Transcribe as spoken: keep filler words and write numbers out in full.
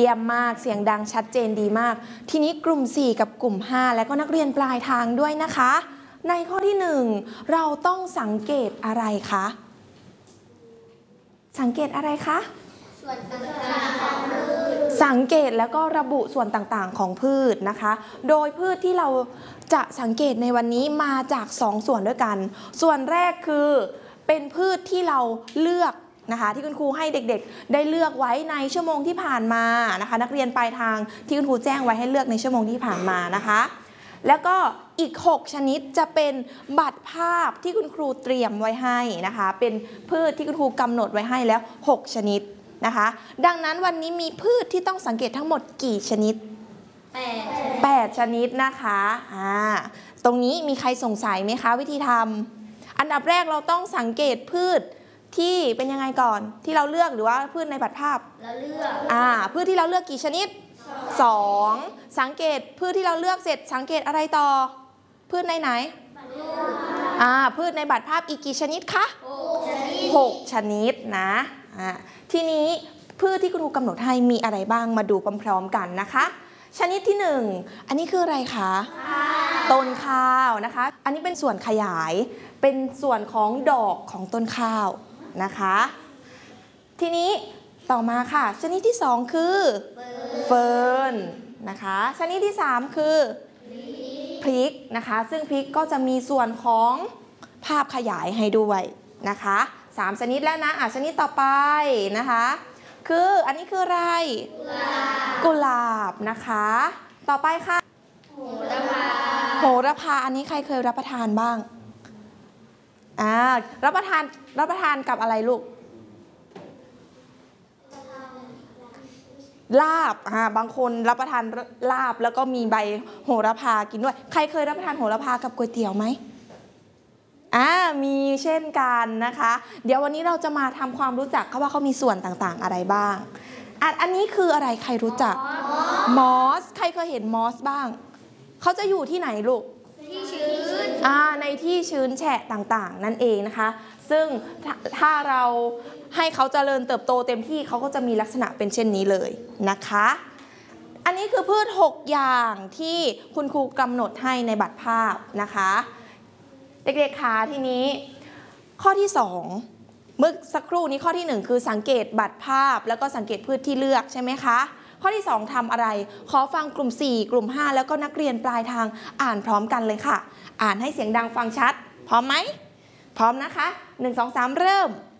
ยี่ยมมากเสียงดังชัดเจนดีมากทีนี้กลุ่มสี่กับกลุ่มห้าและก็นักเรียนปลายทางด้วยนะคะในข้อที่หนึ่งเราต้องสังเกตอะไรคะสังเกตอะไรคะส่วนต่างๆของพืชสังเกตแล้วก็ระบุส่วนต่างๆของพืชนะคะโดยพืชที่เราจะสังเกตในวันนี้มาจากสองส่วนด้วยกันส่วนแรกคือเป็นพืชที่เราเลือกนะคะที่คุณครูให้เด็กๆได้เลือกไว้ในชั่วโมงที่ผ่านมานะคะนักเรียนปลายทางที่คุณครูแจ้งไว้ให้เลือกในชั่วโมงที่ผ่านมานะคะแล้วก็อีกหกชนิดจะเป็นบัตรภาพที่คุณครูเตรียมไว้ให้นะคะเป็นพืชที่คุณครูกำหนดไว้ให้แล้วหกชนิดนะคะดังนั้นวันนี้มีพืชที่ต้องสังเกตทั้งหมดกี่ชนิดแปดชนิดนะคะอ่าตรงนี้มีใครสงสัยไหมคะวิธีทำอันดับแรกเราต้องสังเกตพืชที่เป็นยังไงก่อนที่เราเลือกหรือว่าพืชในบัตรภาพเราเลือกอ่าพืชที่เราเลือกกี่ชนิดสองสังเกตพืชที่เราเลือกเสร็จสังเกตอะไรต่อพืชในไหนอ่าพืชในบัตรภาพอีกกี่ชนิดคะหกชนิดนะอ่าทีนี้พืชที่คุณครูกำหนดให้มีอะไรบ้างมาดูพร้อมๆกันนะคะชนิดที่หนึ่งอันนี้คืออะไรคะต้นข้าวนะคะอันนี้เป็นส่วนขยายเป็นส่วนของดอกของต้นข้าวนะคะทีนี้ต่อมาค่ะชนิดที่สองคือเฟิร์นนะคะชนิดที่สามคือพริกนะคะซึ่งพริกก็จะมีส่วนของภาพขยายให้ด้วยนะคะสามชนิดแล้วนะอ่ะชนิดต่อไปนะคะคืออันนี้คืออะไรกุหลาบนะคะต่อไปค่ะโหระพาโหระพาอันนี้ใครเคยรับประทานบ้างอ่ารับประทานรับประทานกับอะไรลูกลาบอ่าบางคนรับประทานลาบแล้วก็มีใบโหระพากินด้วยใครเคยรับประทานโหระพากับก๋วยเตี๋ยวไหมอ่ามีเช่นกันนะคะเดี๋ยววันนี้เราจะมาทำความรู้จักเขาว่าเขามีส่วนต่างๆอะไรบ้างอันอันนี้คืออะไรใครรู้จักมอสใครเคยเห็นมอสบ้างเขาจะอยู่ที่ไหนลูกที่ชื้นอ่าในที่ชื้นแฉะต่างๆนั่นเองนะคะซึ่งถ้าเราให้เขาเจริญเติบโตเต็มที่เขาก็จะมีลักษณะเป็นเช่นนี้เลยนะคะอันนี้คือพืชหกอย่างที่คุณครูกำหนดให้ในบัตรภาพนะคะเด็กๆคะทีนี้ข้อที่สองเมื่อสักครู่นี้ข้อที่หนึ่งคือสังเกตบัตรภาพแล้วก็สังเกตพืชที่เลือกใช่ไหมคะข้อที่สองทำอะไรขอฟังกลุ่มสี่กลุ่มห้าแล้วก็นักเรียนปลายทางอ่านพร้อมกันเลยค่ะอ่านให้เสียงดังฟังชัดพร้อมไหมพร้อมนะคะหนึ่ง สอง สามเริ่ม